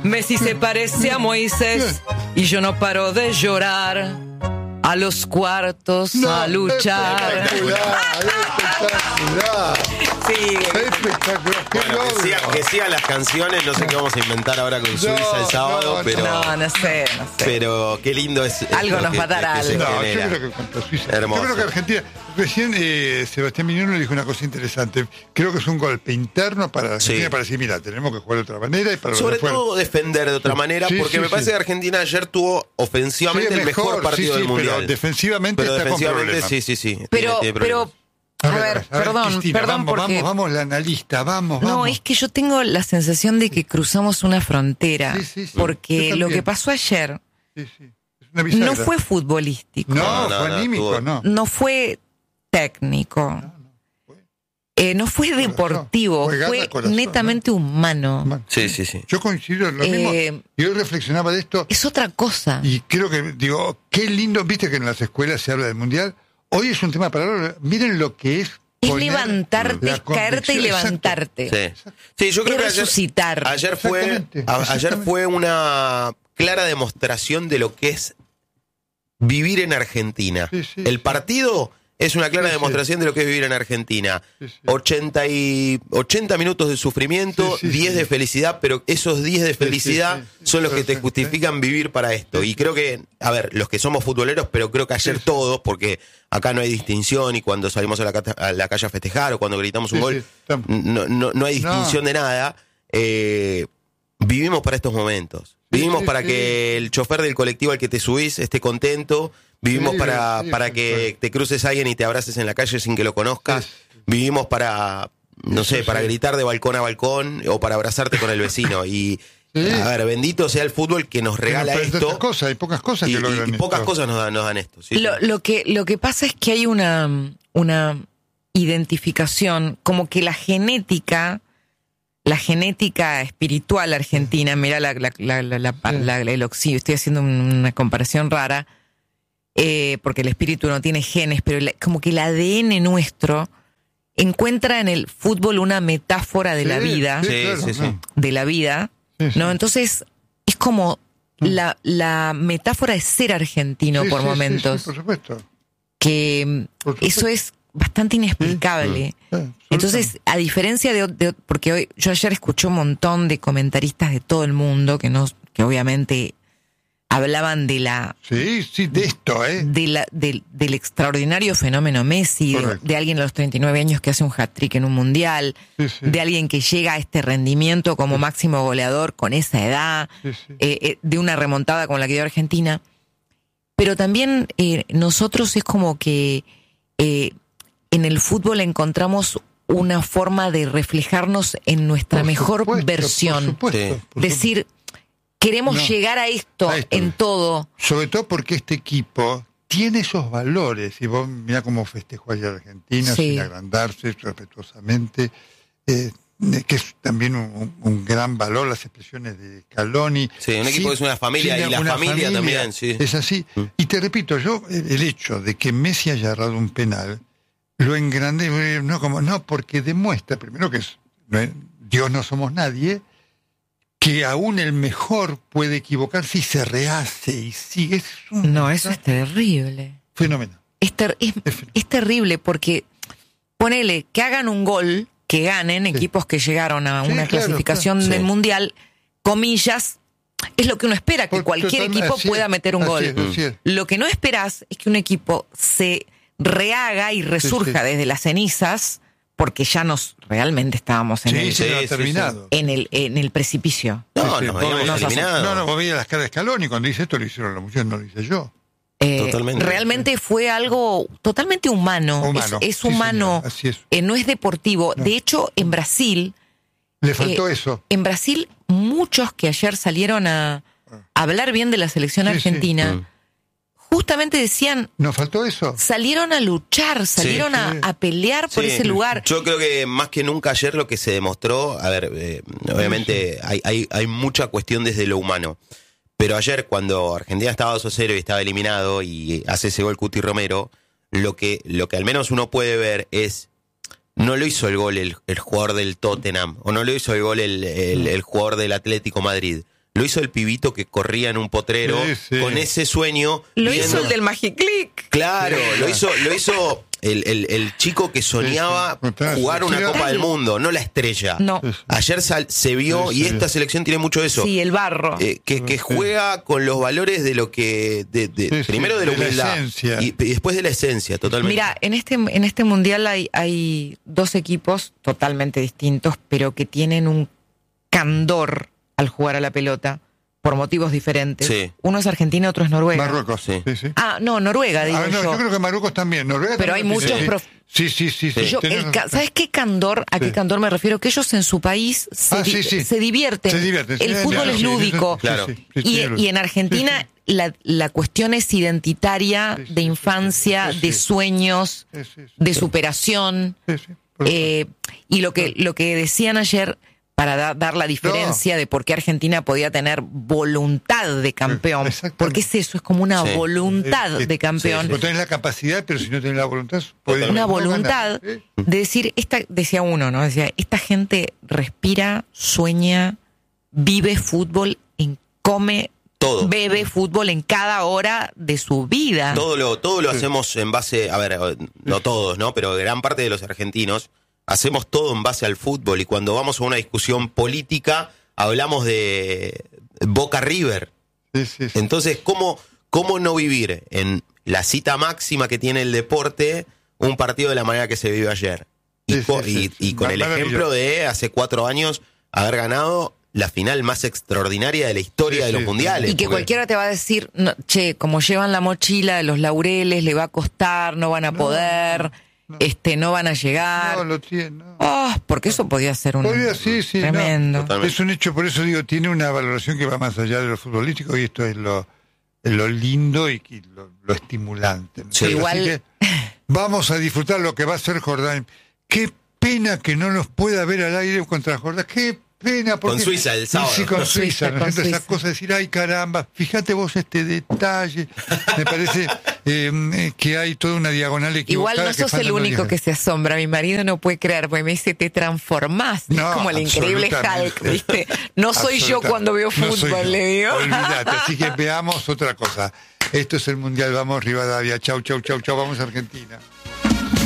Messi se parece a Moisés y yo no paro de llorar. A los cuartos a luchar. Espectacular. Sí. Espectacular. Bueno, que sigan las canciones, no sé qué vamos a inventar ahora con Suiza el sábado, pero... No sé. Pero qué lindo es... Algo nos matará algo. No, yo creo que contra Suiza. Hermoso. Yo creo que Argentina... Recién Sebastián Miñano dijo una cosa interesante. Creo que es un golpe interno para Argentina para decir, mira, tenemos que jugar de otra manera. Y para sobre todo defender de otra manera, porque me parece que Argentina ayer tuvo ofensivamente el mejor partido del Mundial. Pero defensivamente está con problemas. Sí. Pero a ver, perdón, Cristina, porque... Vamos, la analista, vamos. No, es que yo tengo la sensación de que cruzamos una frontera. Sí. Porque lo que pasó ayer Es una bisagra. no fue futbolístico. No, fue anímico, no. No fue técnico. No fue deportivo, fue netamente humano. Sí. Yo coincido en lo mismo. Yo reflexionaba de esto. Es otra cosa. Y creo que, qué lindo, viste que en las escuelas se habla del Mundial. Hoy es un tema para hablar. Miren lo que es. Es levantarte, es caerte y levantarte. Sí, yo creo que resucitar. Ayer fue una clara demostración de lo que es vivir en Argentina. El partido es una clara demostración de lo que es vivir en Argentina. 80 minutos de sufrimiento, 10 de felicidad, pero esos 10 de felicidad son los que te justifican vivir para esto. Y creo que, a ver, los que somos futboleros, pero creo que ayer todos, porque acá no hay distinción y cuando salimos a la calle a festejar o cuando gritamos un gol, no hay distinción de nada. Vivimos para estos momentos. Vivimos para que el chofer del colectivo al que te subís esté contento. Vivimos para que te cruces a alguien y te abraces en la calle sin que lo conozcas. Vivimos para, no sé, para gritar de balcón a balcón o para abrazarte con el vecino. Y, a ver, bendito sea el fútbol que nos regala esto. Hay pocas cosas que logran y pocas cosas nos dan esto. Sí. Lo que pasa es que hay una identificación, como que la genética espiritual argentina, mira el oxígeno, estoy haciendo una comparación rara, porque el espíritu no tiene genes, pero como que el ADN nuestro encuentra en el fútbol una metáfora de la vida, de la vida, ¿no? Entonces es como la metáfora de ser argentino por momentos. Por supuesto. Que eso es bastante inexplicable. Entonces, a diferencia de porque yo ayer escuché un montón de comentaristas de todo el mundo que obviamente hablaban de de esto, del extraordinario fenómeno Messi, de alguien a los 39 años que hace un hat-trick en un mundial, de alguien que llega a este rendimiento como máximo goleador con esa edad, de una remontada como la que dio Argentina. Pero también nosotros es como que en el fútbol encontramos una forma de reflejarnos en nuestra mejor versión. Por supuesto. Decir, queremos llegar a esto en todo. Sobre todo porque este equipo tiene esos valores. Y vos mirá cómo festejó ayer Argentina, sin agrandarse, respetuosamente. Que es también un gran valor, las expresiones de Scaloni. Sí, un equipo que es una familia, y la familia también. Sí. Es así. Y te repito, el hecho de que Messi haya errado un penal, lo engrandece, porque demuestra, primero que Dios no somos nadie, que aún el mejor puede equivocarse y se rehace y sigue. Eso es terrible. Fenómeno. Es terrible porque ponele que hagan un gol, que ganen equipos que llegaron a una clasificación del Mundial, comillas, es lo que uno espera, que cualquier equipo pueda meter un gol. Lo que no esperás es que un equipo se rehaga y resurja desde las cenizas, porque ya realmente estábamos en el precipicio. Nos habíamos eliminado. Vos veías las caras de Scaloni cuando dice esto, lo hicieron la mujer, no lo hice yo. Totalmente. Realmente fue algo totalmente humano. Es humano. Así es. No es deportivo. No. De hecho, en Brasil le faltó eso. En Brasil, muchos que ayer salieron a hablar bien de la selección argentina, justamente decían, nos faltó eso. Salieron a luchar, salieron a pelear por ese lugar. Yo creo que más que nunca ayer lo que se demostró, obviamente hay mucha cuestión desde lo humano. Pero ayer, cuando Argentina estaba 2-0 y estaba eliminado y hace ese gol Cuti Romero, lo que al menos uno puede ver es, no lo hizo el gol el jugador del Tottenham, o no lo hizo el gol el jugador del Atlético Madrid. lo hizo el pibito que corría en un potrero con ese sueño. Lo hizo el del Magiclick. Claro, lo hizo el chico que soñaba jugar una Copa del Mundo, no la estrella. No. Ayer se vio, y esta selección tiene mucho de eso. Sí, el barro. Que juega con los valores de lo que... primero de la humildad. Y después de la esencia, totalmente. Mira, en este mundial hay dos equipos totalmente distintos, pero que tienen un candor al jugar a la pelota por motivos diferentes. Sí. Uno es Argentina, otro es Noruega. Marruecos, sí. Ah, no, Noruega, digo yo. Yo creo que Marruecos también. Noruega pero también hay muchos... Sí. ¿Sabes qué candor? ¿A qué candor me refiero? Que ellos en su país se divierten. El fútbol es lúdico. Claro. Y en Argentina la cuestión es identitaria, de infancia, de sueños, de superación. Y lo que decían ayer, para dar la diferencia de por qué Argentina podía tener voluntad de campeón. Porque es eso, es como una voluntad de campeón. No tenés la capacidad, pero si no tenés la voluntad... Una voluntad de decir, decía uno, ¿no? Decía, esta gente respira, sueña, vive fútbol, come... Todo. Bebe fútbol en cada hora de su vida. Todo lo hacemos en base, a ver, no todos, ¿no? Pero gran parte de los argentinos hacemos todo en base al fútbol, y cuando vamos a una discusión política hablamos de Boca River. Sí. Entonces, ¿cómo no vivir en la cita máxima que tiene el deporte un partido de la manera que se vive ayer? Y con el ejemplo de hace 4 años haber ganado la final más extraordinaria de la historia de los mundiales. Y que cualquiera te va a decir, no, como llevan la mochila de los laureles, le va a costar, no van a poder... no van a llegar. No, lo tiene. Porque eso podía ser sí, tremendo. No. Es un hecho, por eso digo, tiene una valoración que va más allá de lo futbolístico, y esto es lo lindo y lo estimulante. Sí. Igual... Así que vamos a disfrutar lo que va a ser Jordán. Qué pena que no nos pueda ver al aire contra Jordán. Qué pena. Porque, con Suiza el sábado. Sí, con Suiza. ¿No? Esa cosa de decir, ay caramba, fíjate vos este detalle. Me parece que hay toda una diagonal equivocada. Igual no sos el único que se asombra. Mi marido no puede creer, porque me dice, te transformás. No, es como el increíble Hulk, ¿viste? No soy yo cuando veo fútbol, le digo. Olvídate, así que veamos otra cosa. Esto es el Mundial, vamos Rivadavia. Chau, vamos a Argentina.